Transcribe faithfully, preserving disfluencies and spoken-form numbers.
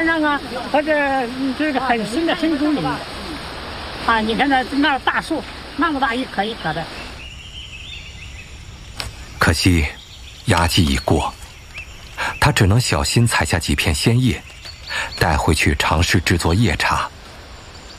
上啊，或者这个很深的深沟里面啊，你看那那大树那么大一棵一棵的。 可惜芽季已过，他只能小心采下几片鲜叶，带回去尝试制作叶茶。